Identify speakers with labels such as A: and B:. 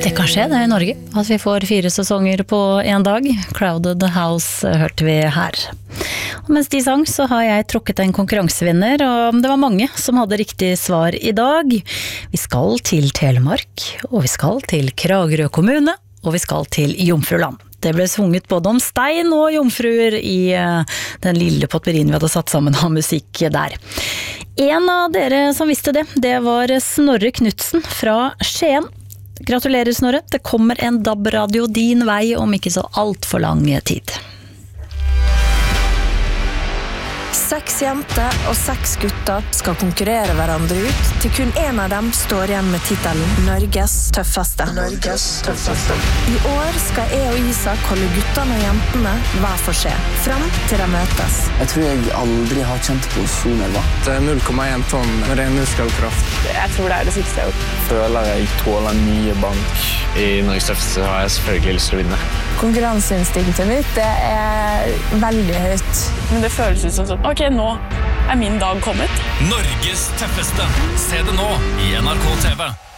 A: Det kan skje det I Norge, at vi får 4 sesonger på en dag. Crowded House hørte vi her. Og mens de sang så har jeg trukket en konkurransevinner, og det var mange som hadde riktig svar I dag. Vi skal til Telemark, og vi skal til Kragerø kommune, og vi skal til Jomfruland. Det ble sunget både om stein og jomfruer I den lille potterien vi hadde satt sammen av musikk der. En av dere som visste det, det var Snorre Knudsen fra Skien. Gratulerer Snorre, det kommer en DAB-radio din vei om ikke så alt for lang tid.
B: 6 jenter og 6 gutter skal konkurrere hverandre ut, til kun en av dem står igjen med titelen Norges tøffeste. I år skal jeg og Isak holde guttene og jentene hver for seg, frem til de møtes.
C: Jeg tror jeg aldri har kjent på Sonerva. Det 0,1 tonn med ren muskelkraft.
D: Jeg tror det det siste jeg har gjort.
C: Føler jeg tåler mye bank. I Norges tøffeste har jeg selvfølgelig lyst til å vinne.
D: Konkurranseinstinktet mitt, det veldig høyt. Men det føles ut som sånn, ok, nå min dag kommet.
E: Norges tøffeste. Se det nå I NRK TV.